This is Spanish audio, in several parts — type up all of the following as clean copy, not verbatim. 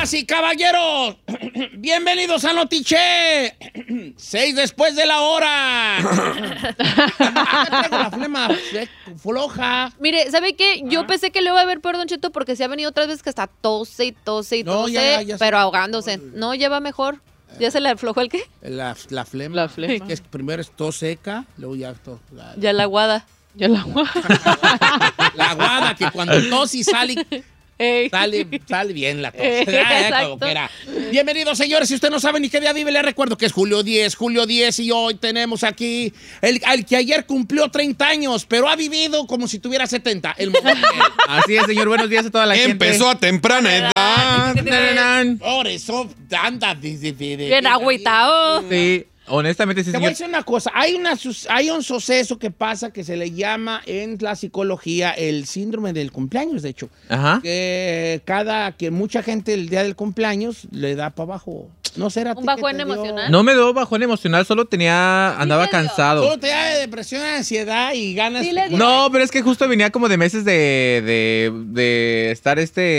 Damas y caballeros, bienvenidos a Notiche. 6 después de la hora. Traigo la flema floja. Mire, ¿sabe qué? Yo pensé que le iba a ver peor, Don Cheto, porque se ha venido otras veces que hasta tose y tose y No, tose, ya pero se- ahogándose. No, ya va mejor. ¿Ya se le aflojó el qué? La flema. La flema. Que es, primero es tos seca, luego ya tos. Ya la aguada. Ya la La aguada, que cuando tos y sale Ey. sale bien la tos. Exacto. Como quiera. Bienvenidos, señores. Si usted no sabe ni qué día vive, les recuerdo que es julio 10, y hoy tenemos aquí al que ayer cumplió 30 años, pero ha vivido como si tuviera 70. El momento. Así es, señor. Buenos días a toda la gente. Empezó a temprana edad. Por eso anda. Bien agüitao. Sí, honestamente sí, Te voy a señor. decir una cosa, hay un suceso que pasa que se le llama en la psicología el síndrome del cumpleaños, de hecho. Ajá. Que mucha gente el día del cumpleaños le da para abajo. No será a ti Un que bajón te dio? emocional. No me dio bajón emocional, solo andaba te dio. cansado. Solo te da depresión, ansiedad y ganas. Sí le dio. No, pero es que justo venía como de meses de estar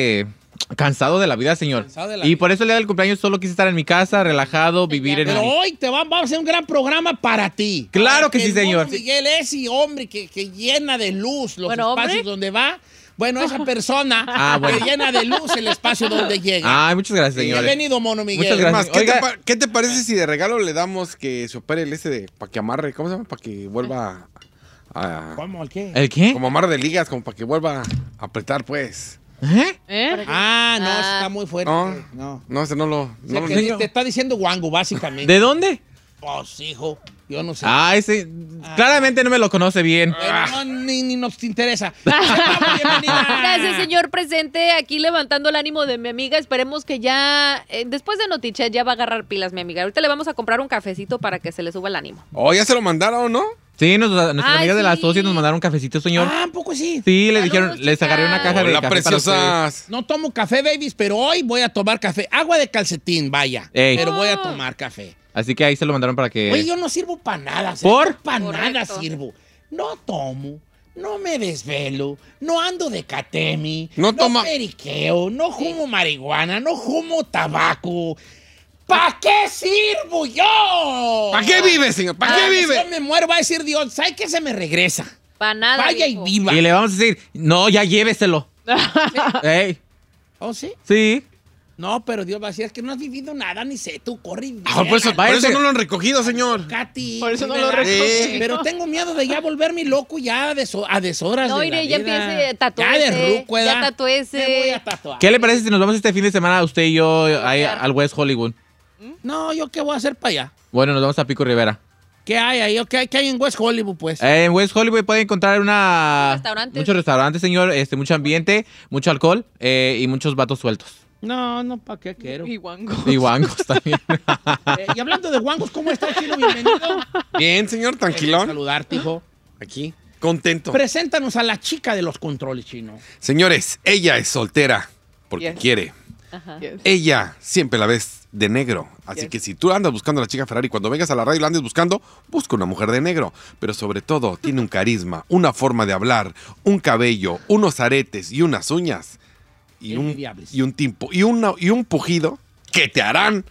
cansado de la vida, señor. Cansado de la Y vida. por eso el día del cumpleaños solo quise estar en mi casa, relajado, vivir en Pero mi... hoy vamos a hacer un gran programa para ti. Claro que Para sí, el señor. mono Miguel es y hombre que llena de luz los Bueno, espacios hombre. donde va. Bueno, esa persona bueno. que llena de luz el espacio donde llega. Ay, muchas gracias, señor. Bienvenido, Mono Miguel. Muchas gracias. Más, ¿qué, Oiga. ¿qué te parece si de regalo le damos que se opere el para que amarre? ¿Cómo se llama? Para que vuelva a... ¿Cómo? ¿El qué? ¿El qué? Como amarre de ligas, como para que vuelva a apretar, pues. ¿Eh? ¿Eh? Ah, no, Ah. está muy fuerte. No. No. No, ese no lo... O sea, No, que lo- te está diciendo guango, básicamente. ¿De dónde? Pues, hijo, yo no sé. Ah, ese... Claramente no me lo conoce bien. Pero no, ni nos interesa. Bienvenida. Gracias, señor presente, aquí levantando el ánimo de mi amiga. Esperemos que ya, después de Notiche, ya va a agarrar pilas, mi amiga. Ahorita le vamos a comprar un cafecito para que se le suba el ánimo. Oh, ya se lo mandaron, ¿no? Sí, nuestras Ay, amigas de las sí. socias nos mandaron un cafecito, señor. Ah, un poco sí. Sí, le Saludos, dijeron, les chicas. agarré una caja de Hola, café para ustedes. preciosas. No tomo café, babies, pero hoy voy a tomar café. Agua de calcetín, vaya. Ey. Pero voy a tomar café. Así que ahí se lo mandaron para que... Oye, yo no sirvo para nada. ¿Por? Para nada Correcto. sirvo. No tomo, no me desvelo, no ando de catemi, No toma- periqueo, no fumo marihuana, no fumo tabaco. ¿Para qué sirvo yo? ¿Para qué vive, señor? ¿Para qué Si yo vive? me muero, va a decir Dios, ¿sabes qué se me regresa? Para nada. Vaya y viejo. viva. Y le vamos a decir, no, ya lléveselo. Ey, ¿Oh, sí? sí. No, pero Dios va a decir, es que no has vivido nada, ni sé, tú corre y Ah, por eso Váyase. no lo han recogido, señor. Katy. Por eso no ¿verdad? lo recogí. Pero tengo miedo de ya volverme loco ya a deshoras No, de la mire, ya vida. empiece, Ya tatúese. de ruco, Ya ¿verdad? tatúese. Me voy a tatuar. ¿Qué le parece si nos vamos este fin de semana usted y yo ahí al West Hollywood? No, ¿yo qué voy a hacer para allá? Bueno, nos vamos a Pico Rivera. ¿Qué hay ahí? ¿Qué hay en West Hollywood, pues? En West Hollywood puede encontrar Restaurantes. muchos restaurantes, señor, mucho ambiente, mucho alcohol y muchos vatos sueltos. No, ¿para qué quiero? Y guango. Y guangos también. Y hablando de guangos, ¿cómo estás, Chino? Bienvenido. Bien, señor, tranquilón. Saludarte, hijo. Aquí, contento. Preséntanos a la chica de los controles, Chino. Señores, ella es soltera porque Yes. quiere. Ajá. Yes. Ella siempre la ves de negro. Así Yes. que si tú andas buscando a la chica Ferrari, cuando vengas a la radio y la andes buscando, busca una mujer de negro. Pero sobre todo, tiene un carisma, una forma de hablar, un cabello, unos aretes y unas uñas. Envidiables. Y un pujido que te harán.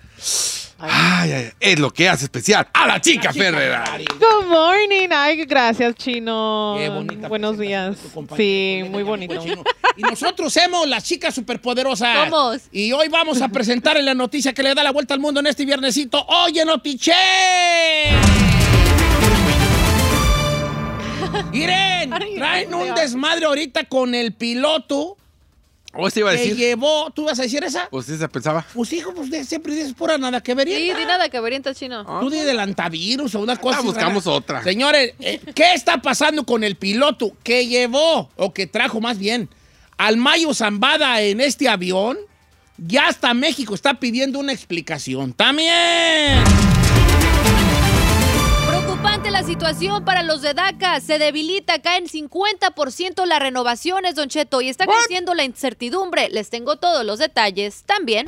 Ay, es lo que hace especial a la chica Ferrari. Good morning. Ay, gracias, Chino. Qué bonita Buenos presentación días. de tu compañero. Sí, Porque muy le bonito. llamamos Chino. Y nosotros somos las chicas superpoderosas. Somos. Y hoy vamos a presentarle la noticia que le da la vuelta al mundo en este viernesito. ¡Oye, Notiche! Miren, traen un desmadre ahorita con el piloto ¿O se iba a que decir? llevó. ¿Tú vas a decir esa? Pues sí se pensaba. Pues hijo, pues siempre dices pura nada que vería. Sí, di nada que verientas, Chino. Tú di del antivirus o una cosa. buscamos rara. otra. Señores, ¿qué está pasando con el piloto que llevó, o que trajo más bien, al Mayo Zambada en este avión? Ya hasta México está pidiendo una explicación. ¡También! Preocupante la situación para los de DACA. Se debilita, caen 50% las renovaciones, Don Cheto, y está creciendo la incertidumbre. Les tengo todos los detalles también.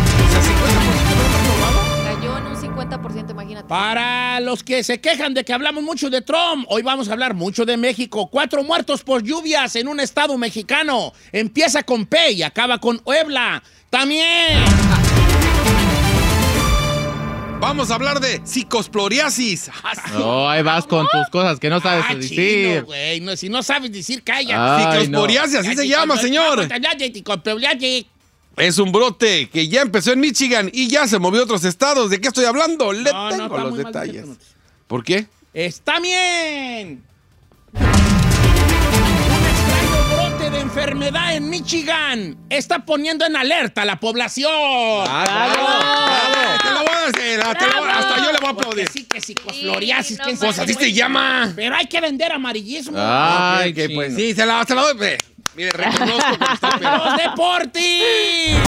Cayó en un 50%, imagínate. Para los que se quejan de que hablamos mucho de Trump, hoy vamos a hablar mucho de México. 4 muertos por lluvias en un estado mexicano. Empieza con P y acaba con Puebla. También. Vamos a hablar de psicosploriasis. No, ahí vas con tus cosas que no sabes decir. Chino, güey. No, si no sabes decir, calla. Psicosploriasis, así se llama, señor. Es un brote que ya empezó en Michigan y ya se movió a otros estados. ¿De qué estoy hablando? Le tengo los detalles. ¿Por qué? ¡Está bien! Un extraño brote de enfermedad en Michigan está poniendo en alerta a la población. ¡Bravo! Te lo voy a hacer. Hasta yo le voy a aplaudir. Porque sí, que psicosploriasis. Sí, no Pues así se llama. Pero hay que vender amarillismo. Ay, Ok, pues chino. sí, se la doy. Mire, reconozco que está peor. ¡Los deportes!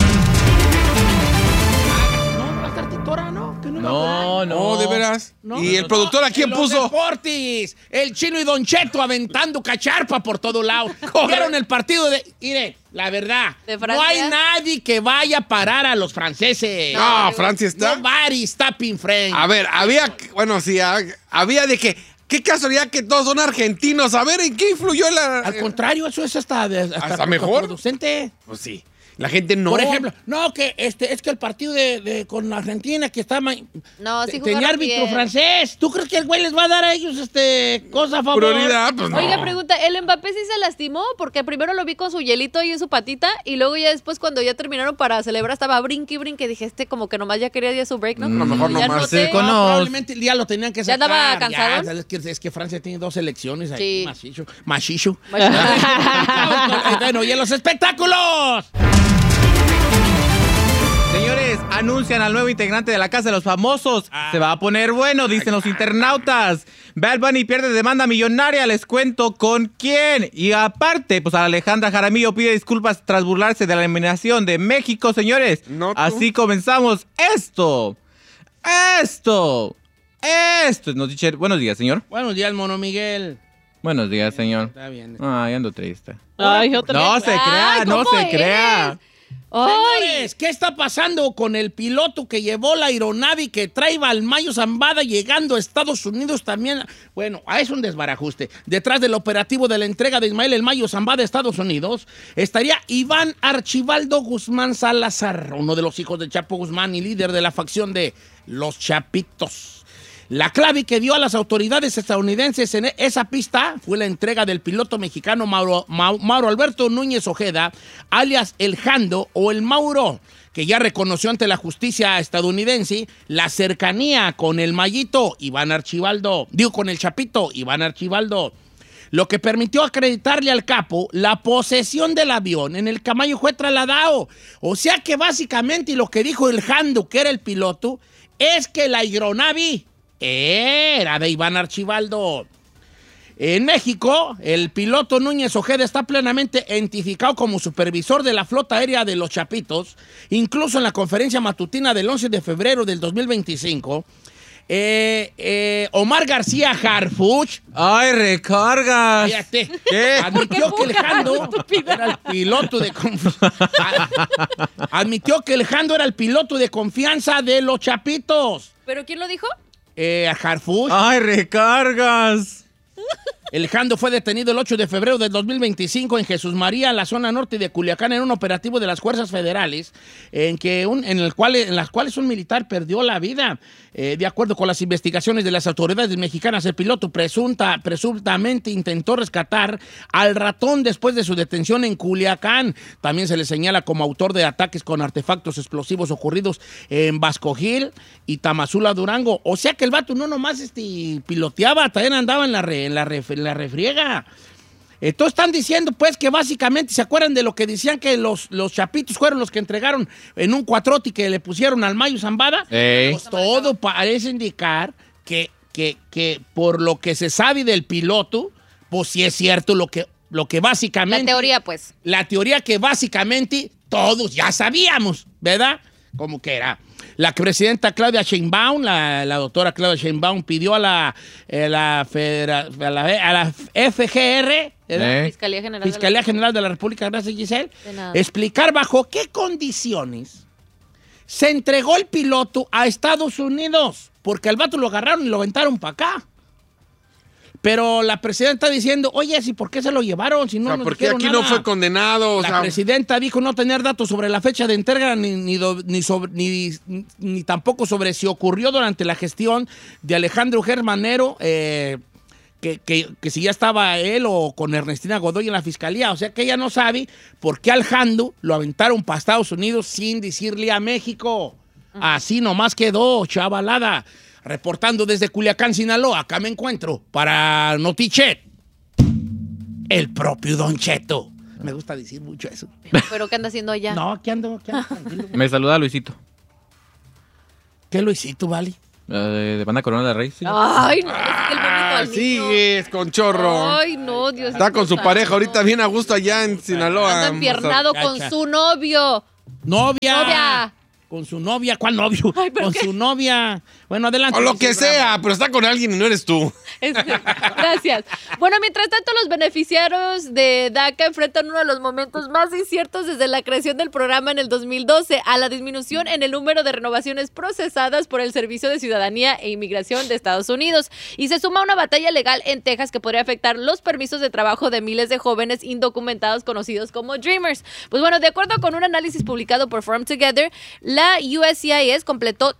No, va a estar Titora, ¿no? Que No, No, de veras. No, ¿Y el productor a quién Los puso? Deportes. El Chino y Don Cheto aventando cacharpa por todo lado. Vieron el partido de... Mire, la verdad, ¿De no Francia? hay nadie que vaya a parar a los franceses. No, Francia está. Nobody stopping French. A ver, había de que. Qué casualidad que todos son argentinos. A ver, ¿en qué influyó la. Al contrario, eso es hasta mejor. contraproducente. Pues sí. La gente no. Por ejemplo, no, que es que el partido con Argentina que está No, sí tenía jugaron árbitro bien. francés. ¿Tú crees que el güey les va a dar a ellos cosa a favor? Prioridad, pues no. Oiga, pregunta, ¿el Mbappé sí se lastimó? Porque primero lo vi con su hielito ahí en su patita y luego ya después cuando ya terminaron para celebrar estaba brinque y brinque. Dije, como que nomás ya quería ya su break, ¿no? A lo mejor Ya nomás. noté. Sí, con- No. Probablemente ya lo tenían que ¿Ya sacar. andaba cansado? Ya, es que Francia tiene 2 selecciones ahí. Sí. Machicho. Machicho. Bueno, y en los espectáculos. Señores, anuncian al nuevo integrante de la Casa de los Famosos. Se va a poner bueno, dicen los internautas. Bad Bunny pierde demanda millonaria, les cuento con quién. Y aparte, pues Alejandra Jaramillo pide disculpas tras burlarse de la eliminación de México, señores. No, tú. Así comenzamos. Esto. Nos dice, buenos días, señor. Buenos días, Mono Miguel. Buenos días, señor. Está bien. Ay, ando triste. Ay, yo también. No se crea, Ay, no ¿cómo se eres? crea. ¡Ay! Señores, ¿qué está pasando con el piloto que llevó la aeronave que trae al Mayo Zambada llegando a Estados Unidos también? Bueno, es un desbarajuste. Detrás del operativo de la entrega de Ismael el Mayo Zambada a Estados Unidos estaría Iván Archibaldo Guzmán Salazar, uno de los hijos de Chapo Guzmán y líder de la facción de Los Chapitos. La clave que dio a las autoridades estadounidenses en esa pista fue la entrega del piloto mexicano Mauro Alberto Núñez Ojeda, alias El Jando o El Mauro, que ya reconoció ante la justicia estadounidense la cercanía con el Mayito Iván Archibaldo, con el Chapito Iván Archibaldo, lo que permitió acreditarle al capo la posesión del avión en el que Mayo fue trasladado. O sea que básicamente, y lo que dijo El Jando, que era el piloto, es que la aeronave era de Iván Archibaldo. En México, el piloto Núñez Ojeda está plenamente identificado como supervisor de la flota aérea de Los Chapitos. Incluso en la conferencia matutina del 11 de febrero del 2025, Omar García Harfuch Ay, recargas. cállate, ¿Qué? admitió que el Jando era el piloto de admitió que el Jando era el piloto de confianza de Los Chapitos. ¿Pero quién lo dijo? Harfuch. Ay, recargas. El Jando fue detenido el 8 de febrero del 2025 en Jesús María, en la zona norte de Culiacán, en un operativo de las fuerzas federales en las cuales un militar perdió la vida. De acuerdo con las investigaciones de las autoridades mexicanas, el piloto presuntamente intentó rescatar al ratón después de su detención en Culiacán. También se le señala como autor de ataques con artefactos explosivos ocurridos en Vasco Gil y Tamazula, Durango. O sea que el vato no nomás piloteaba, también andaba en la refriega. Entonces están diciendo pues que básicamente se acuerdan de lo que decían que los Chapitos fueron los que entregaron en un cuatrote que le pusieron al Mayo Zambada. Pues todo parece indicar que por lo que se sabe del piloto, pues sí es cierto lo que básicamente... La teoría, pues. La teoría que básicamente todos ya sabíamos, ¿verdad? Como que era. La presidenta Claudia Sheinbaum, la doctora Claudia Sheinbaum, pidió a la FGR, Fiscalía General de la República, gracias Giselle, De nada. explicar bajo qué condiciones se entregó el piloto a Estados Unidos, porque al vato lo agarraron y lo aventaron para acá. Pero la presidenta está diciendo, oye, ¿sí por qué se lo llevaron? Si no O sea, nos ¿por qué dijeron aquí nada. no fue condenado? O La sea, presidenta dijo no tener datos sobre la fecha de entrega ni tampoco sobre si ocurrió durante la gestión de Alejandro Germanero, que si ya estaba él o con Ernestina Godoy en la fiscalía. O sea que ella no sabe por qué al Jandu lo aventaron para Estados Unidos sin decirle a México. Así nomás quedó, chavalada. Reportando desde Culiacán, Sinaloa, acá me encuentro para Notichet, el propio Don Cheto. Me gusta decir mucho eso. ¿Pero qué anda haciendo allá? No, aquí ando tranquilo. Me saluda Luisito. ¿Qué lo hiciste, Vali? De Banda Corona de Rey. Sí. Ay, no, es que el bonito al niño. sigues con chorro. Ay, no, Dios. Está con su pareja ahorita bien a gusto allá en Sinaloa. Anda empiernado con Cacha. su novio. ¡Novia! Con su novia. ¿Cuál novio? Ay, ¿pero con qué? su novia. Bueno, adelante. O lo que Giselle sea, Bravo. pero está con alguien y no eres tú. Gracias. Bueno, mientras tanto, los beneficiarios de DACA enfrentan uno de los momentos más inciertos desde la creación del programa en el 2012 a la disminución en el número de renovaciones procesadas por el Servicio de Ciudadanía e Inmigración de Estados Unidos. Y se suma una batalla legal en Texas que podría afectar los permisos de trabajo de miles de jóvenes indocumentados conocidos como Dreamers. Pues bueno, de acuerdo con un análisis publicado por Farm Together, la USCIS completó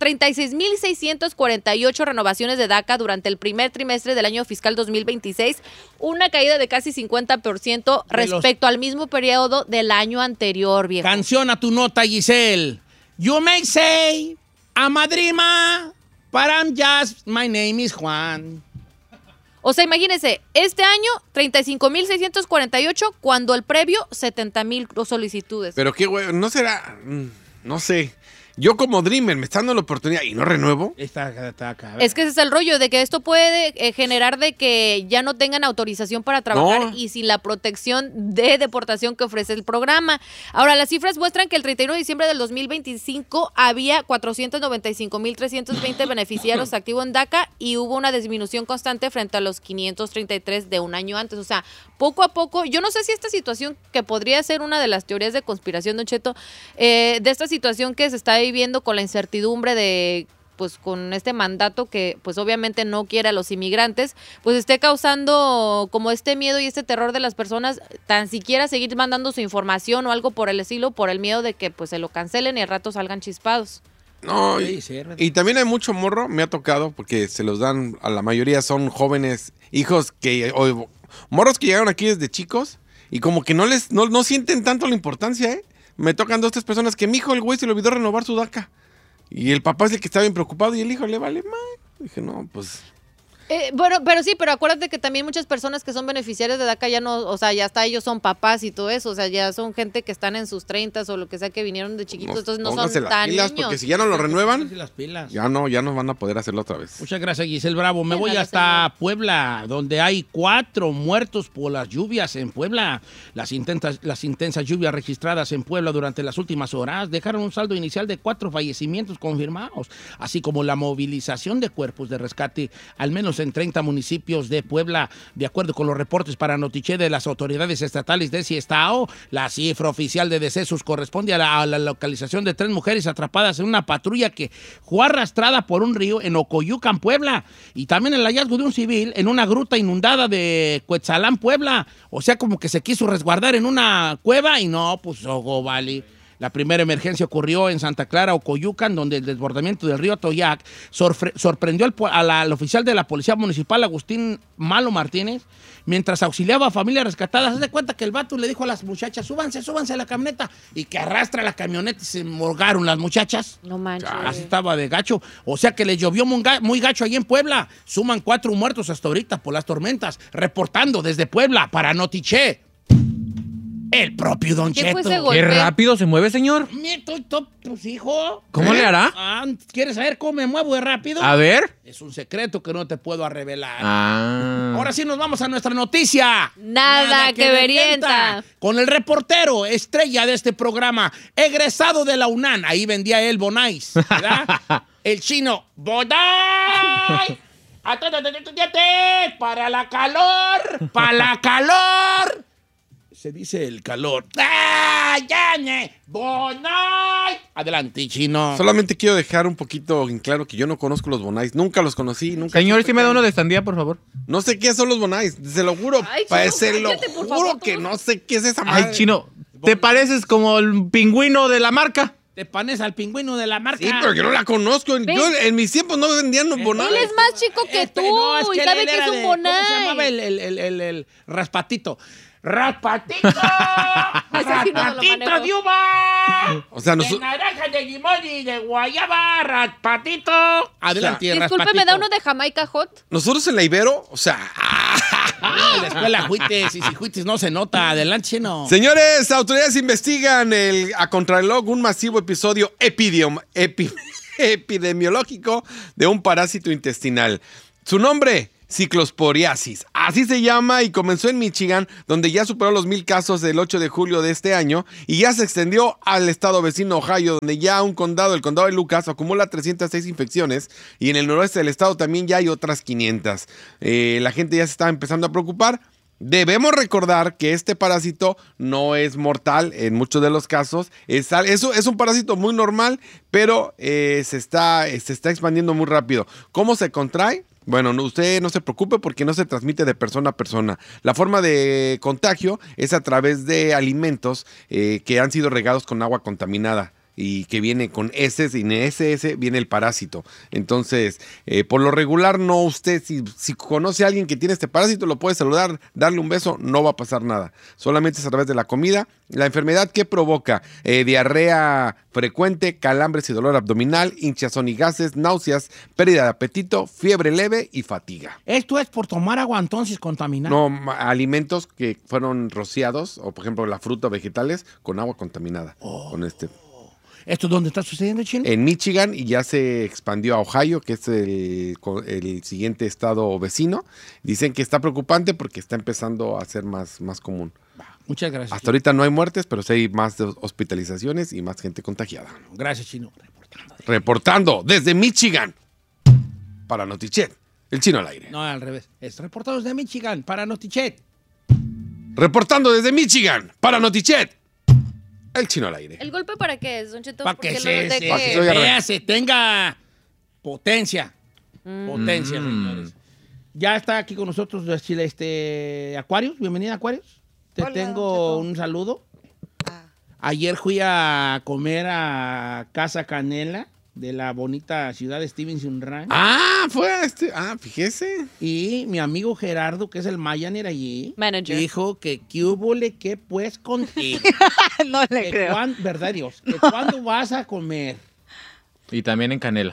36,648 renovaciones de DACA durante el primer trimestre del año fiscal 2026, una caída de casi 50% respecto al mismo periodo del año anterior, viejo. Canción a tu nota, Giselle. You may say, I'm a dreamer, but I'm just, my name is Juan. O sea, imagínense, este año 35,648 cuando el previo 70,000 solicitudes. Pero qué güey, no será, no sé. Yo como Dreamer me está dando la oportunidad y no renuevo. Está acá. Es que ese es el rollo, de que esto puede generar de que ya no tengan autorización para trabajar No. y sin la protección de deportación que ofrece el programa. Ahora, las cifras muestran que el 31 de diciembre del 2025 había 495,320 beneficiarios activos en DACA y hubo una disminución constante frente a los 533 de un año antes. O sea, poco a poco, yo no sé si esta situación, que podría ser una de las teorías de conspiración, Don Cheto, de esta situación que se está viviendo con la incertidumbre de, pues con este mandato que pues obviamente no quiere a los inmigrantes, pues esté causando como este miedo y este terror de las personas, tan siquiera seguir mandando su información o algo por el estilo, por el miedo de que pues se lo cancelen y al rato salgan chispados. No, Sí, sí, es verdad. y también hay mucho morro, me ha tocado, porque se los dan, a la mayoría son jóvenes, hijos que, o morros que llegaron aquí desde chicos, y como que no sienten tanto la importancia, ¿eh? Me tocan 2, 3 personas que mi hijo, el güey, se le olvidó renovar su DACA. Y el papá es el que está bien preocupado y el hijo le vale más. Dije, no, pues... Bueno, pero acuérdate que también muchas personas que son beneficiarias de DACA ya no, o sea, ya hasta ellos son papás y todo eso, o sea, ya son gente que están en sus 30 o lo que sea, que vinieron de chiquitos, entonces no pónganse son las tan pilas, niños. porque si ya no lo renuevan, Pónganse las pilas. ya no van a poder hacerlo otra vez. Muchas gracias, Giselle Bravo. Me De voy nada, hasta señor. Puebla, donde hay 4 muertos por las lluvias en Puebla. Las intensas lluvias registradas en Puebla durante las últimas horas dejaron un saldo inicial de 4 fallecimientos confirmados, así como la movilización de cuerpos de rescate, al menos en 30 municipios de Puebla. De acuerdo con los reportes para Notiche de las autoridades estatales de ese estado, la cifra oficial de decesos corresponde a la localización de 3 mujeres atrapadas en una patrulla que fue arrastrada por un río en Ocoyucan, Puebla, y también el hallazgo de un civil en una gruta inundada de Cuetzalán, Puebla. O sea, como que se quiso resguardar en una cueva y no, pues, ojo, vale. La primera emergencia ocurrió en Santa Clara, Ocoyucan, donde el desbordamiento del río Atoyac sorprendió al oficial de la Policía Municipal, Agustín Malo Martínez, mientras auxiliaba a familias rescatadas. Haz de cuenta que el vato le dijo a las muchachas, súbanse a la camioneta, y que arrastra la camioneta y se morgaron las muchachas. No manches. Así estaba de gacho. O sea que les llovió muy gacho ahí en Puebla. Suman 4 muertos hasta ahorita por las tormentas. Reportando desde Puebla para Notiche, el propio Don ¿Qué fue Cheto. ese ¿Qué golpe? rápido se mueve, señor? Pues, hijo. ¿Cómo le hará? ¿Quieres saber cómo me muevo de rápido? A ver. Es un secreto que no te puedo revelar. Ah. Ahora sí nos vamos a nuestra noticia. Nada que verienta. Con el reportero estrella de este programa, egresado de la UNAM. Ahí vendía él Bonais, ¿verdad? El chino, ¡Bonais! ¡Para la calor! ¡Para la calor! se dice el calor. ¡Ah, Yane! ¡Bonai! Adelante, Chino. Solamente quiero dejar un poquito en claro que yo no conozco los bonais. Nunca los conocí. Señor, ¿sí me da uno de sandía, por favor? No sé qué son los bonais. Se lo juro. Ay, Chino, Parece, lo cállate, por juro favor, que todos. no sé qué es esa madre. Ay, Chino, te pareces como el pingüino de la marca. Te pones al pingüino de la marca. Sí, pero yo no la conozco. ¿Ves? Yo, en mis tiempos no vendían los bonais. Él es más chico que tú No, es y que sabe él que era es un de- ¿Cómo se llamaba bonai. el raspatito? ¡Raspatito! Ese sí no lo ¡Raspatito manejo. de uva! O sea, De nosotros... naranja, de limón y de guayaba, raspatito. Adelante, Disculpe, raspatito. ¿me da uno de Jamaica Hot? Nosotros en la Ibero, o sea... En la escuela Juites, y si Juites no se nota. Adelante, Chino. Señores, autoridades investigan a contrarreloj un masivo episodio epidemiológico de un parásito intestinal. Su nombre, ciclosporiasis. Así se llama y comenzó en Michigan, donde ya superó los 1,000 casos el 8 de julio de este año y ya se extendió al estado vecino Ohio, donde ya el condado de Lucas, acumula 306 infecciones y en el noroeste del estado también ya hay otras 500. La gente ya se está empezando a preocupar. Debemos recordar que este parásito no es mortal en muchos de los casos. Es un parásito muy normal, pero se está expandiendo muy rápido. ¿Cómo se contrae? Bueno, usted no se preocupe porque no se transmite de persona a persona. La forma de contagio es a través de alimentos que han sido regados con agua contaminada y que viene con heces, y en ese viene el parásito. Entonces, por lo regular, no usted, si conoce a alguien que tiene este parásito, lo puede saludar, darle un beso, no va a pasar nada. Solamente es a través de la comida. La enfermedad que provoca diarrea frecuente, calambres y dolor abdominal, hinchazón y gases, náuseas, pérdida de apetito, fiebre leve y fatiga. Esto es por tomar agua entonces contaminada. No, alimentos que fueron rociados, o por ejemplo la fruta o vegetales, con agua contaminada. Con ¿Esto es donde está sucediendo, Chino? En Michigan y ya se expandió a Ohio, que es el siguiente estado vecino. Dicen que está preocupante porque está empezando a ser más común. Muchas gracias. Hasta ahorita no hay muertes, pero sí hay más hospitalizaciones y más gente contagiada. Gracias, Chino. Reportando desde Michigan para Notichet, el Chino al aire. No, al revés. Es reportado desde Michigan para Notichet. Reportando desde Michigan para Notichet, el Chino al aire. ¿El golpe para qué es, Don Cheto? Para que Porque se lo noté para que que- se oiga vea, se tenga potencia. Potencia, señores. Ya está aquí con nosotros Aquarius. Bienvenida, Aquarius. Te Hola, tengo don Cheto. un saludo. Ah. Ayer fui a comer a Casa Canela de la bonita ciudad de Stevenson Ranch. Fíjese. Y mi amigo Gerardo, que es el manager allí, Manager. dijo que qué hubole, que pues contigo. No le Que creo. ¿verdad, Dios? Que cuándo vas a comer. Y también en canela.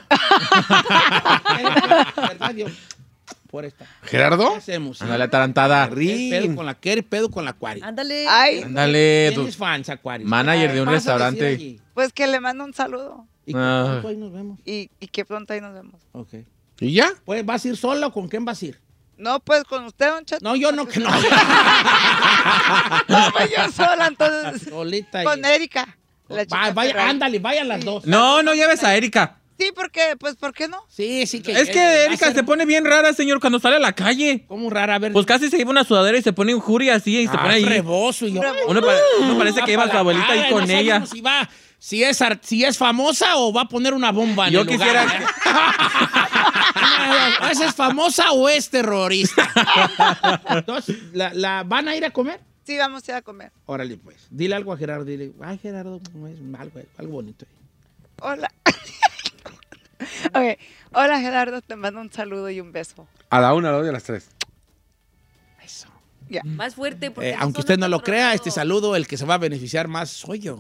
¿Verdad, Dios? Por esta. ¿Gerardo? ¿Qué hacemos? Ándale, atarantada. ¿Qué pedo con la Aquarius? Ándale. Ay, Ándale, tu ¿Tienes fans, Aquarius? manager de un Vas a restaurante. decir allí. pues que le mando un saludo. Y que Ah. pronto ahí nos vemos. Y que pronto ahí nos vemos. Ok. ¿Y ya? Pues, ¿vas a ir sola o con quién vas a ir? No, pues con usted, Don Cheto. No, yo no, que no. No, pues yo sola, entonces. Solita. Con Erika. la chica Vaya, Ferrari. ándale, vayan las dos. No lleves a Erika. Sí, porque, pues, ¿por qué no? Sí, sí que. Es que va a Erika ser se pone bien rara, señor, cuando sale a la calle. como rara, a ver. Pues casi se lleva una sudadera y se pone un jury así y se pone ahí. rebozo y yo. Uno parece que lleva a su abuelita ahí con ella. Si es famosa o va a poner una bomba en Yo el lugar, quisiera- ¿verdad? ¿Esa es famosa o es terrorista? Entonces, ¿la van a ir a comer? Sí, vamos a ir a comer. Órale, pues. Dile algo a Gerardo. Dile, ay, Gerardo, algo bonito. Hola. Ok. Hola, Gerardo, te mando un saludo y un beso. A la 1, a la 2 y a las 3. Eso. Ya. Más fuerte. Porque Aunque usted no lo crea, este saludo, el que se va a beneficiar más soy yo.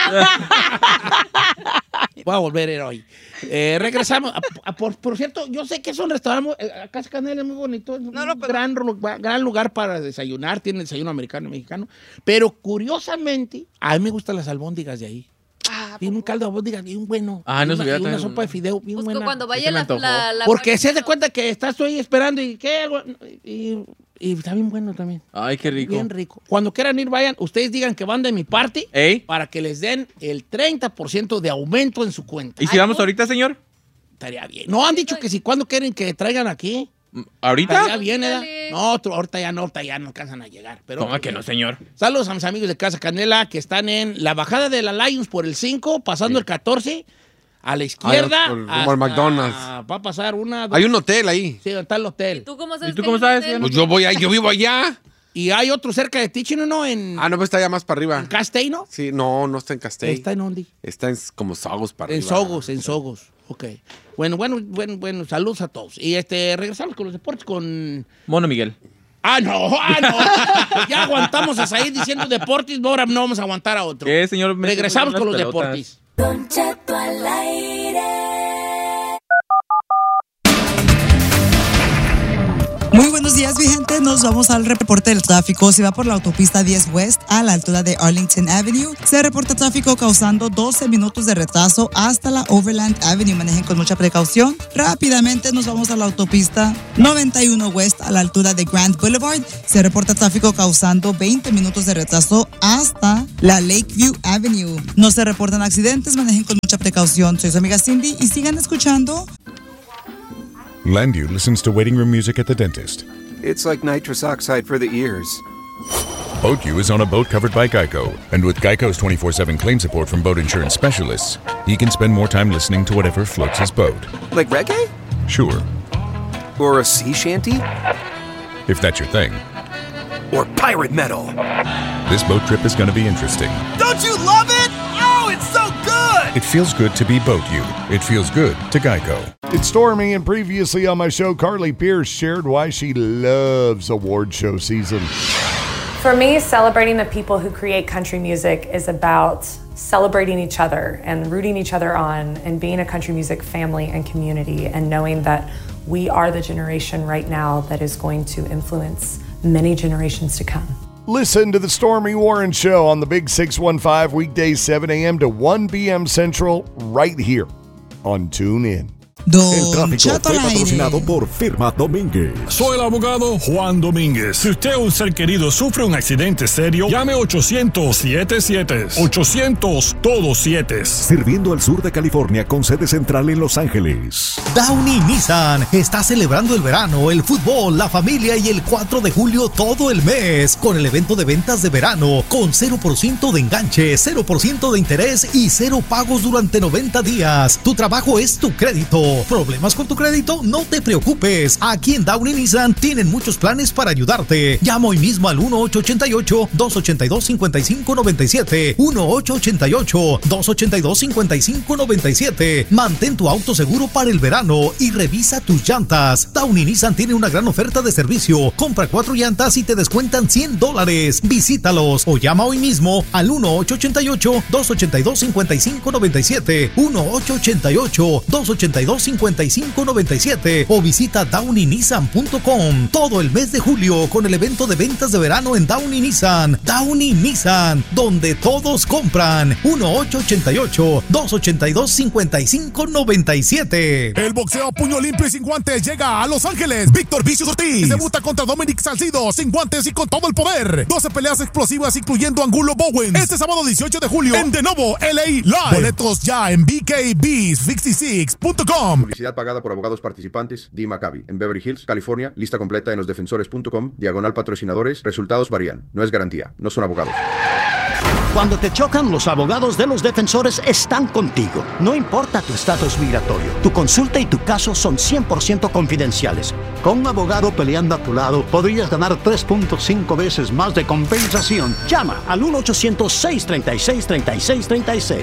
Voy a volver a ir hoy. Regresamos. Por cierto, yo sé que es un restaurante, Casa Canela es muy bonito, es No, no, un pero- gran lugar para desayunar, tiene desayuno americano y mexicano, pero curiosamente, a mí me gustan las albóndigas de ahí. Ah, Tiene un caldo de albóndigas bien bueno. Ah, no y una, sabía y una tan- sopa de fideo bien Pues buena. cuando Se vaya me la, antojó. la Porque se da cuenta que estás tú ahí esperando y ¿qué? Y está bien bueno también. Ay, qué rico. Bien rico. Cuando quieran ir, vayan. Ustedes digan que van de mi parte ¿Ey? para que les den el 30% de aumento en su cuenta. ¿Y si vamos ahorita, señor? Estaría bien. No, han dicho que si cuando quieren que traigan aquí. Estaría ¿Ahorita? bien, ¿eh? Dale. ¿qué? No, ahorita ya no alcanzan a llegar. Pero, ¿Cómo que no, señor? Saludos a mis amigos de Casa Canela que están en la bajada de la Lions por el 5, pasando el 14, a la izquierda. Como el McDonald's. Va a pasar una... dos, Hay un hotel ahí. Sí, está el hotel. ¿Y tú cómo sabes? ¿Y tú cómo sabes? Pues yo vivo allá. Y hay otro cerca de ti, Chino, ¿no? En No, pues está allá más para arriba. Castell, ¿no? Sí, no está en Castell. ¿Está en Ondi? Está en como Sogos para En arriba. Sogos. Ok. Bueno, saludos a todos. Y regresamos con los deportes con... Mono Miguel. No. Ya aguantamos a Said diciendo deportes, ahora no vamos a aguantar a otro. ¿Qué, señor? Regresamos con los Las pelotas. deportes. Don Cheto al aire. Muy buenos días, mi gente. Nos vamos al reporte del tráfico. Si va por la autopista 10 West a la altura de Arlington Avenue, se reporta tráfico causando 12 minutos de retraso hasta la Overland Avenue. Manejen con mucha precaución. Rápidamente nos vamos a la autopista 91 West a la altura de Grand Boulevard. Se reporta tráfico causando 20 minutos de retraso hasta la Lakeview Avenue. No se reportan accidentes. Manejen con mucha precaución. Soy su amiga Cindy y sigan escuchando. Landu listens to waiting room music at the dentist. It's like nitrous oxide for the ears. BoatU is on a boat covered by Geico. And with Geico's 24/7 claim support from boat insurance specialists, he can spend more time listening to whatever floats his boat. Like reggae? Sure, Or a sea shanty? if that's your thing. Or pirate metal? This boat trip is going to be interesting. Don't you love it? Oh, it's so good! It feels good to be BoatU. It feels good to Geico. It's Stormy, and previously on my show, Carly Pierce shared why she loves award show season. For me, celebrating the people who create country music is about celebrating each other and rooting each other on and being a country music family and community and knowing that we are the generation right now that is going to influence many generations to come. Listen to the Stormy Warren Show on the Big 615 weekdays 7 a.m. to 1 p.m. Central right here on TuneIn. El tráfico fue patrocinado por Firma Domínguez. Soy el abogado Juan Domínguez. Si usted o un ser querido sufre un accidente serio, llame 800-77. 800-todo-7. Sirviendo al sur de California con sede central en Los Ángeles. Downey Nissan está celebrando el verano, el fútbol, la familia y el 4 de julio todo el mes con el evento de ventas de verano con 0% de enganche, 0% de interés y 0 pagos durante 90 días. Tu trabajo es tu crédito. ¿Problemas con tu crédito? No te preocupes. Aquí en Downey Nissan tienen muchos planes para ayudarte. Llama hoy mismo al 1-888-282-5597. 1-888-282-5597. Mantén tu auto seguro para el verano y revisa tus llantas. Downey Nissan tiene una gran oferta de servicio. Compra 4 llantas y te descuentan $100. Visítalos o llama hoy mismo al 1-888-282-5597. 1-888-282-5597 o visita downeynissan.com todo el mes de julio con el evento de ventas de verano en Downey Nissan. Downey Nissan, donde todos compran. 1-888-282-5597. El boxeo a puño limpio y sin guantes llega a Los Ángeles. Víctor Vicious Ortiz debuta contra Dominic Salcido sin guantes y con todo el poder. 12 peleas explosivas incluyendo Angulo Bowen. Este sábado 18 de julio en De Novo, LA Live. Boletos ya en BKB66.com. Publicidad pagada por abogados participantes. Dee Maccabi, en Beverly Hills, California. Lista completa en losdefensores.com. /patrocinadores. Resultados varían. No es garantía. No son abogados. Cuando te chocan, los abogados de Los Defensores están contigo. No importa tu estatus migratorio, tu consulta y tu caso son 100% confidenciales. Con un abogado peleando a tu lado, podrías ganar 3.5 veces más de compensación. Llama al 1-800-636-3636.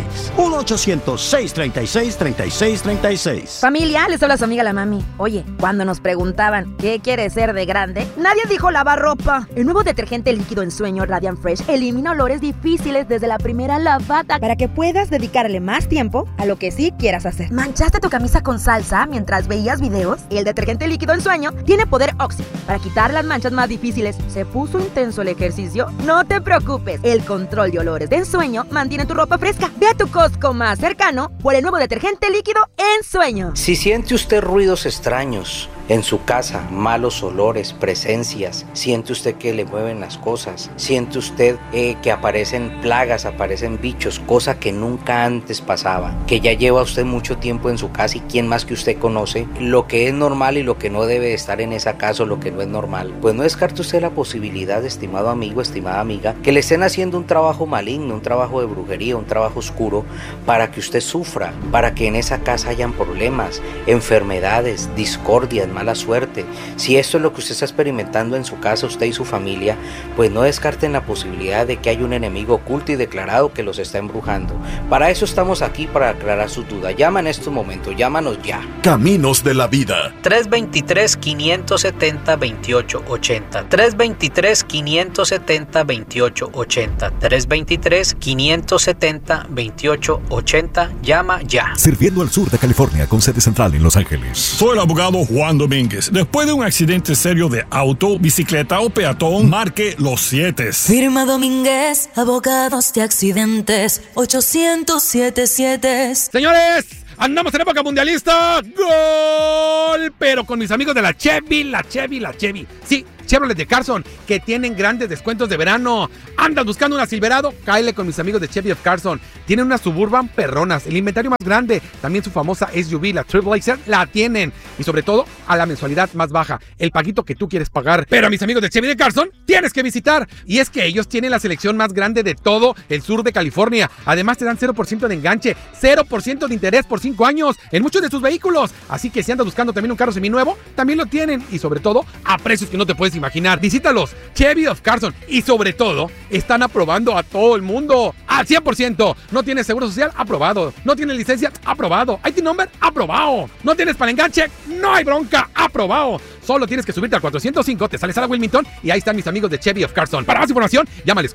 1-800-636-3636. Familia, les habla su amiga la mami. Oye, cuando nos preguntaban ¿qué quieres ser de grande? Nadie dijo lavar ropa. El nuevo detergente líquido en sueño Radiant Fresh elimina olores difíciles desde la primera lavada para que puedas dedicarle más tiempo a lo que sí quieras hacer. ¿Manchaste tu camisa con salsa mientras veías videos? El detergente líquido en sueño tiene poder Oxy para quitar las manchas más difíciles. ¿Se puso intenso el ejercicio? No te preocupes. El control de olores de ensueño mantiene tu ropa fresca. Ve a tu Costco más cercano por el nuevo detergente líquido en sueño. Si siente usted ruidos extraños, en su casa, malos olores, presencias, siente usted que le mueven las cosas, siente usted que aparecen plagas, aparecen bichos, cosa que nunca antes pasaba, que ya lleva usted mucho tiempo en su casa y quién más que usted conoce lo que es normal y lo que no debe estar en esa casa o lo que no es normal. Pues no descarte usted la posibilidad, estimado amigo, estimada amiga, que le estén haciendo un trabajo maligno, un trabajo de brujería, un trabajo oscuro para que usted sufra, para que en esa casa hayan problemas, enfermedades, discordias, mala suerte. Si esto es lo que usted está experimentando en su casa, usted y su familia, pues no descarten la posibilidad de que hay un enemigo oculto y declarado que los está embrujando. Para eso estamos aquí, para aclarar sus dudas. Llama en estos momentos, llámanos ya. Caminos de la vida. 323-570-2880. 323-570-2880. 323-570-2880. Llama ya. Sirviendo al sur de California con sede central en Los Ángeles. Soy el abogado Juan Domínguez. Después de un accidente serio de auto, bicicleta o peatón, marque los 7. Firma Domínguez, abogados de accidentes, 800-77. Señores, andamos en época mundialista. ¡Gol! Pero con mis amigos de la Chevy. Sí, Chevrolet de Carson, que tienen grandes descuentos de verano. ¿Andas buscando una Silverado? Cáele con mis amigos de Chevy of Carson. Tienen unas Suburban perronas, el inventario más grande. También su famosa SUV, la Trailblazer, la tienen. Y sobre todo, a la mensualidad más baja, el paguito que tú quieres pagar. Pero a mis amigos de Chevy de Carson, tienes que visitar. Y es que ellos tienen la selección más grande de todo el sur de California. Además, te dan 0% de enganche, 0% de interés por 5 años en muchos de sus vehículos. Así que si andas buscando también un carro seminuevo, también lo tienen. Y sobre todo, a precios que no te puedes imaginar. Visítalos, Chevy of Carson. Y sobre todo, están aprobando a todo el mundo al 100%. ¿No tienes seguro social? Aprobado. ¿No tienes licencia? Aprobado. ¿IT number? Aprobado. ¿No tienes para enganche? No hay bronca. Aprobado. Solo tienes que subirte al 405, te sales a la Wilmington y ahí están mis amigos de Chevy of Carson. Para más información, llámales